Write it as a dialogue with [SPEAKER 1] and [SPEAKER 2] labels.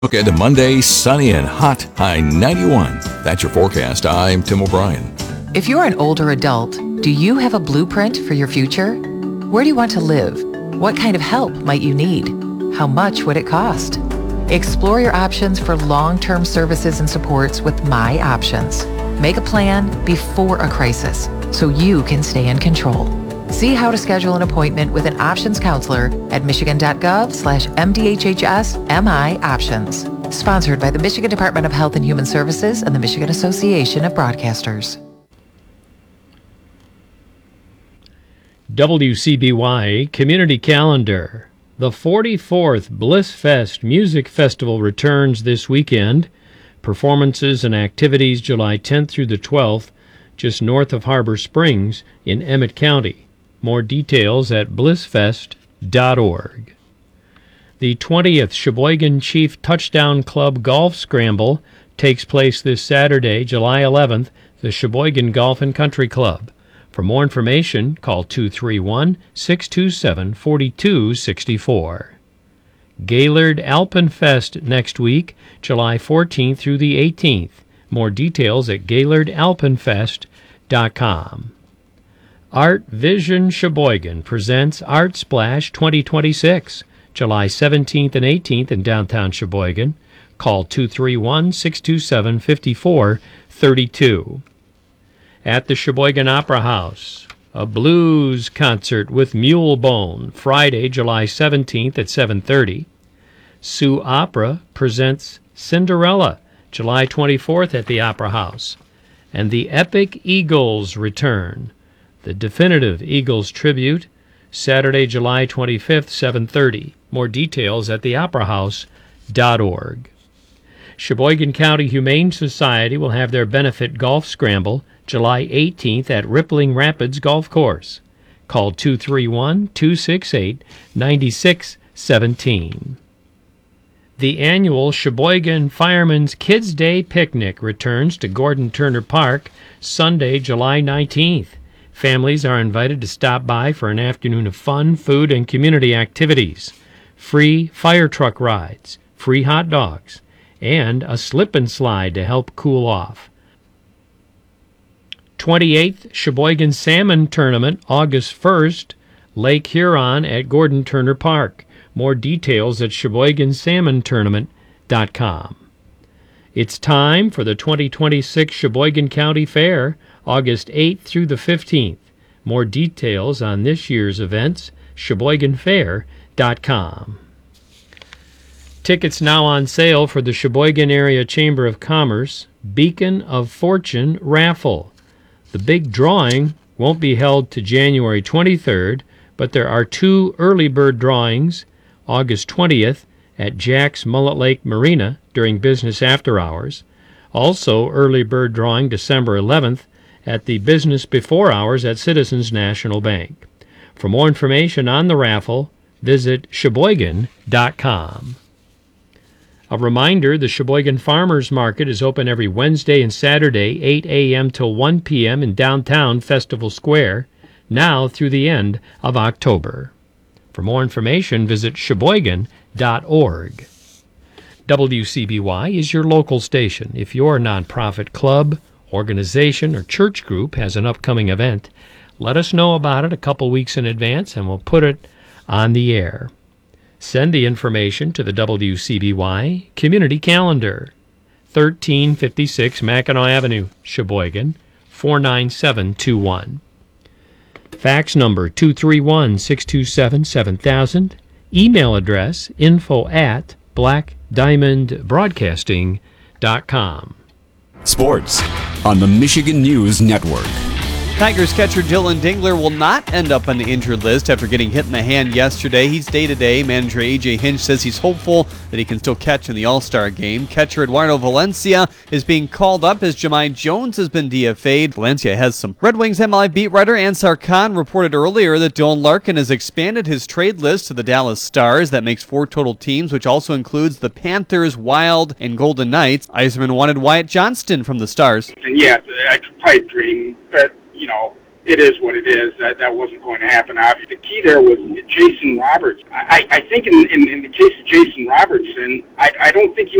[SPEAKER 1] Look at Monday, sunny and hot, high 91. That's your forecast. I'm Tim O'Brien.
[SPEAKER 2] If you're an older adult, do you have a blueprint for your future? Where do you want to live? What kind of help might you need? How much would it cost? Explore your options for long-term services and supports with My Options. Make a plan before a crisis so you can stay in control. See how to schedule an appointment with an options counselor at michigan.gov/MDHHS-MI Options. Sponsored by the Michigan Department of Health and Human Services and the Michigan Association of Broadcasters.
[SPEAKER 3] WCBY Community Calendar. The 44th Bliss Fest Music Festival returns this weekend. Performances and activities July 10th through the 12th, just north of Harbor Springs in Emmett County. More details at blissfest.org. The 20th Sheboygan Chief Touchdown Club Golf Scramble takes place this Saturday, July 11th, at the Sheboygan Golf and Country Club. For more information, call 231-627-4264. Gaylord Alpenfest next week, July 14th through the 18th. More details at gaylordalpenfest.com. Art Vision Sheboygan presents Art Splash 2026, July 17th and 18th in downtown Sheboygan. Call 231-627-5432. At the Sheboygan Opera House, a blues concert with Mulebone, Friday, July 17th at 7:30. Sioux Opera presents Cinderella, July 24th at the Opera House. And the Epic Eagles return. The definitive Eagles tribute, Saturday, July 25th, 7:30. More details at theoperahouse.org. Sheboygan County Humane Society will have their benefit golf scramble July 18th at Rippling Rapids Golf Course. Call 231-268-9617. The annual Sheboygan Firemen's Kids Day Picnic returns to Gordon Turner Park Sunday, July 19th. Families are invited to stop by for an afternoon of fun, food, and community activities. Free fire truck rides, free hot dogs, and a slip and slide to help cool off. 28th Sheboygan Salmon Tournament, August 1st, Lake Huron at Gordon Turner Park. More details at SheboyganSalmonTournament.com. It's time for the 2026 Sheboygan County Fair, August 8th through the 15th. More details on this year's events, SheboyganFair.com. Tickets now on sale for the Sheboygan Area Chamber of Commerce Beacon of Fortune Raffle. The big drawing won't be held to January 23rd, but there are two early bird drawings, August 20th at Jack's Mullet Lake Marina during business after hours. Also early bird drawing December 11th at the business before hours at Citizens National Bank. For more information on the raffle, visit Sheboygan.com. A reminder, the Sheboygan Farmers Market is open every Wednesday and Saturday, 8 a.m. till 1 p.m. in downtown Festival Square, now through the end of October. For more information, visit Sheboygan.org. WCBY is your local station. If your nonprofit club, organization, or church group has an upcoming event, let us know about it a couple weeks in advance and we'll put it on the air. Send the information to the WCBY Community Calendar, 1356 Mackinac Avenue, Sheboygan, 49721. Fax number 231-627-7000. Email address info@blackdiamondbroadcasting.com.
[SPEAKER 4] Sports on the Michigan News Network.
[SPEAKER 5] Tigers catcher Dylan Dingler will not end up on the injured list after getting hit in the hand yesterday. He's day-to-day. Manager A.J. Hinch says he's hopeful that he can still catch in the All-Star game. Catcher Eduardo Valencia is being called up as Jemai Jones has been DFA'd. Valencia has some. Red Wings MLB beat writer Ansar Khan reported earlier that Dylan Larkin has expanded his trade list to the Dallas Stars. That makes 4 total teams, which also includes the Panthers, Wild, and Golden Knights. Yzerman wanted Wyatt Johnston from the Stars.
[SPEAKER 6] And yeah, I could probably dream that, it is what it is. That wasn't going to happen. Obviously, the key there was Jason Roberts. I think in the case of Jason Robertson, I don't think he